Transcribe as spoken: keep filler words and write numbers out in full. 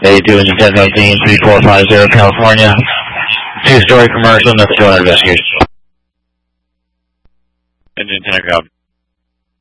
eighty-two Engine ten nineteen, three four five zero, California. Two-story commercial, nothing to investigation. Engine ten, copy.